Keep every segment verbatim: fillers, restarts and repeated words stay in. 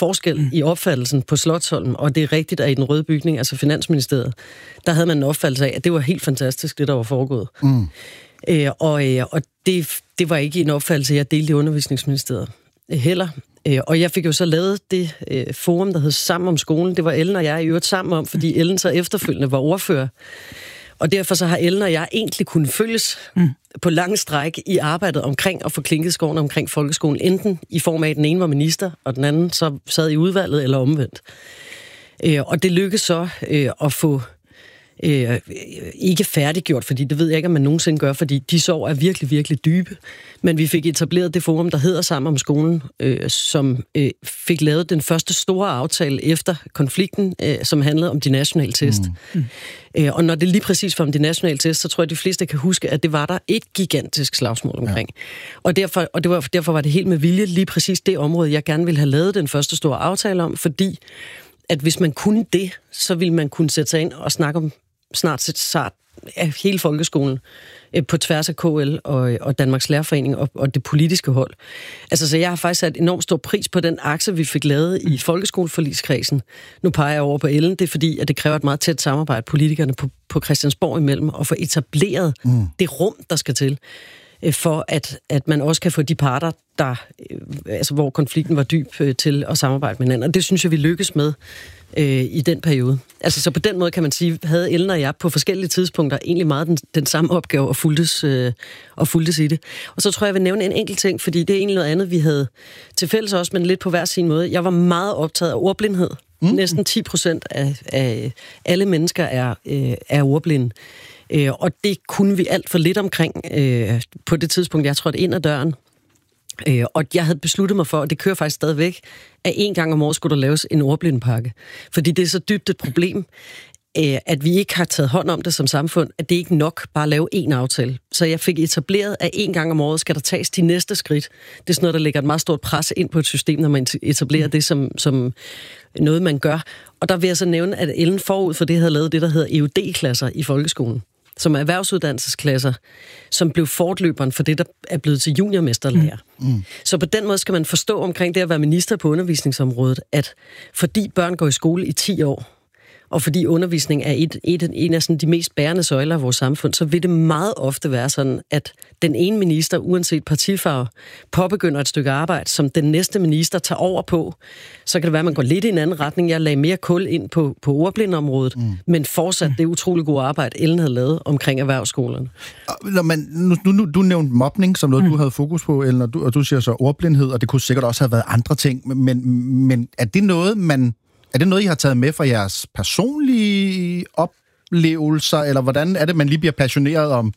forskel mm. i opfattelsen på Slotsholmen, og det er rigtigt, at i den røde bygning, altså Finansministeriet, der havde man en opfattelse af, at det var helt fantastisk, det der var foregået. Mm. Øh, og øh, og det, det var ikke en opfattelse, jeg delte i Undervisningsministeriet øh, heller. Øh, og jeg fik jo så lavet det øh, forum, der hed Sammen om skolen. Det var Ellen og jeg i øvrigt sammen om, fordi Ellen så efterfølgende var ordfører. Og derfor så har Ellen og jeg egentlig kunnet følges mm. på lange stræk i arbejdet omkring at få klinket skoven omkring folkeskolen, enten i form af, at den ene var minister, og den anden så sad i udvalget eller omvendt. Øh, og det lykkedes så øh, at få øh, ikke færdiggjort, fordi det ved jeg ikke, om man nogensinde gør, fordi de sår er virkelig, virkelig dybe. Men vi fik etableret det forum, der hedder Sammen om skolen, øh, som øh, fik lavet den første store aftale efter konflikten, øh, som handlede om de nationale test. Mm. Mm. Øh, og når det lige præcis var om de nationale test, så tror jeg, at de fleste kan huske, at det var der et gigantisk slagsmål omkring. Ja. Og, derfor, og det var, derfor var det helt med vilje lige præcis det område, jeg gerne ville have lavet den første store aftale om, fordi at hvis man kunne det, så ville man kunne sætte sig ind og snakke om snart set sart af hele folkeskolen øh, på tværs af K L og, og Danmarks Lærerforening og, og det politiske hold. Altså, så jeg har faktisk sat enormt stor pris på den akse, vi fik lavet i folkeskoleforligskredsen. Nu peger jeg over på Ellen, det er fordi, at det kræver et meget tæt samarbejde politikerne på, på Christiansborg imellem og få etableret mm. det rum, der skal til, øh, for at, at man også kan få de parter, der, øh, altså, hvor konflikten var dyb, øh, til at samarbejde med hinanden. Og det synes jeg, vi lykkes med øh, i den periode. Altså, så på den måde kan man sige, havde Ellen og jeg på forskellige tidspunkter egentlig meget den, den samme opgave og fuldtes, øh, og fuldtes i det. Og så tror jeg, jeg vil nævne en enkelt ting, fordi det er egentlig noget andet, vi havde til fælles også, men lidt på hver sin måde. Jeg var meget optaget af ordblindhed. Mm. Næsten ti procent af, af alle mennesker er, øh, er ordblinde. Øh, og det kunne vi alt for lidt omkring øh, på det tidspunkt, jeg trådte ind ad døren. Øh, og jeg havde besluttet mig for, og det kører faktisk stadigvæk, at en gang om året skulle der laves en ordblindepakke. Fordi det er så dybt et problem, øh, at vi ikke har taget hånd om det som samfund, at det ikke nok bare at lave én aftale. Så jeg fik etableret, at en gang om året skal der tages de næste skridt. Det er sådan noget, der lægger et meget stort pres ind på et system, når man etablerer det som, som noget, man gør. Og der vil jeg så nævne, at Ellen forud for det havde lavet det, der hedder E U D-klasser i folkeskolen, som er erhvervsuddannelsesklasser, som blev fortløberen for det, der er blevet til juniormesterlærer. Mm. Mm. Så på den måde skal man forstå omkring det at være minister på undervisningsområdet, at fordi børn går i skole i ti år, og fordi undervisning er et, et, en af sådan de mest bærende søjler af vores samfund, så vil det meget ofte være sådan, at den ene minister, uanset partifarve, påbegynder et stykke arbejde, som den næste minister tager over på. Så kan det være, at man går lidt i en anden retning. Jeg lagde mere kul ind på, på ordblindeområdet, mm. men fortsat det utrolig gode arbejde, Ellen havde lavet omkring erhvervsskolerne. Når man, nu, nu, du nævnte mobning som noget, mm. du havde fokus på, Ellen, og du, og du siger så ordblindhed, og det kunne sikkert også have været andre ting, men, men er det noget, man... Er det noget, I har taget med fra jeres personlige oplevelser, eller hvordan er det, man lige bliver passioneret om,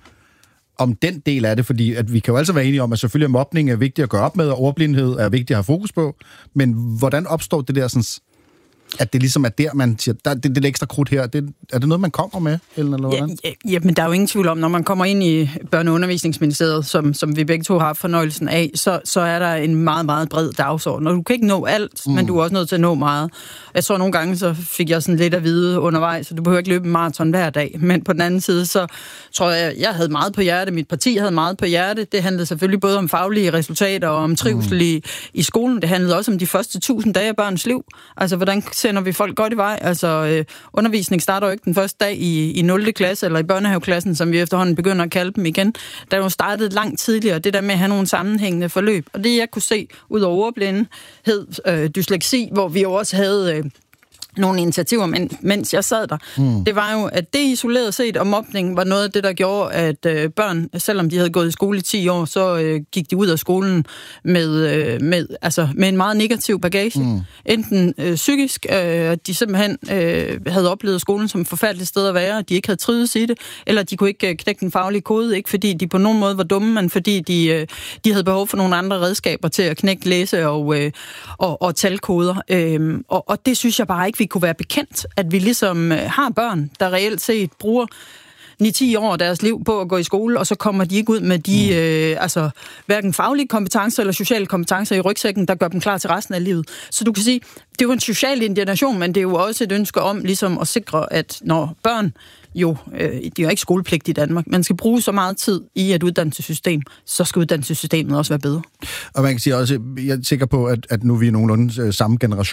om den del af det? Fordi at vi kan jo altså være enige om, at selvfølgelig mobning er vigtigt at gøre op med, og ordblindhed er vigtigt at have fokus på, men hvordan opstår det der, sådan, at det ligesom er der, man siger, der, det, det ekstra krudt her, det, er det noget, man kommer med? Eller, eller hvordan? Ja, ja, men der er jo ingen tvivl om, når man kommer ind i Børne- og Undervisningsministeriet, som, som vi begge to har fornøjelsen af, så, så er der en meget, meget bred dagsorden. Og du kan ikke nå alt, mm. men du er også nødt til at nå meget. Jeg tror nogle gange, så fik jeg sådan lidt at vide undervejs, så du behøver ikke løbe en maraton hver dag. Men på den anden side, så tror jeg, jeg havde meget på hjerte, mit parti havde meget på hjerte. Det handlede selvfølgelig både om faglige resultater og om trivsel mm. i, i skolen. Det handlede også om de første tusind dage af børns liv. Altså, hvordan sender vi folk godt i vej? Altså, øh, undervisning starter jo ikke den første dag i, i nul klasse, eller i børnehaveklassen, som vi efterhånden begynder at kalde dem igen. Der er jo startet langt tidligere, det der med at have nogle sammenhængende forløb. Og det, jeg kunne se ud over ordblindhed, øh, dysleksi, hvor vi jo også havde... Øh, nogle initiativer, men, mens jeg sad der. Mm. Det var jo, at det isoleret set og mobning var noget af det, der gjorde, at øh, børn, selvom de havde gået i skole i ti år, så øh, gik de ud af skolen med, øh, med, altså, med en meget negativ bagage. Mm. Enten øh, psykisk, øh, at de simpelthen øh, havde oplevet skolen som et forfærdeligt sted at være, at de ikke havde trivet i det, eller de kunne ikke øh, knække den faglige kode, ikke fordi de på nogen måde var dumme, men fordi de, øh, de havde behov for nogle andre redskaber til at knække læse- og, øh, og, og talkoder. Øh, og, og det synes jeg bare ikke, vi kunne være bekendt, at vi ligesom har børn, der reelt set bruger ni til ti år af deres liv på at gå i skole, og så kommer de ikke ud med de, mm. øh, altså, hverken faglige kompetencer eller sociale kompetencer i rygsækken, der gør dem klar til resten af livet. Så du kan sige, det er jo en social indignation, men det er jo også et ønske om ligesom at sikre, at når børn jo, øh, de er jo ikke skolepligt i Danmark, man skal bruge så meget tid i et uddannelsessystem, så skal uddannelsessystemet også være bedre. Og man kan sige også, jeg er sikker på, at, at nu vi er nogenlunde samme generation,